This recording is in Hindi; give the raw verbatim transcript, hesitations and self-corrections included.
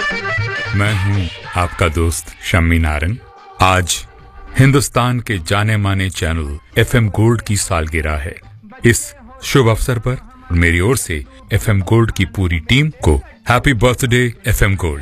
मैं हूं आपका दोस्त शम्मी नारन। आज हिंदुस्तान के जाने माने चैनल एफएम गोल्ड की सालगिरह है। इस शुभ अवसर पर मेरी ओर से एफएम गोल्ड की पूरी टीम को हैप्पी बर्थडे एफएम गोल्ड।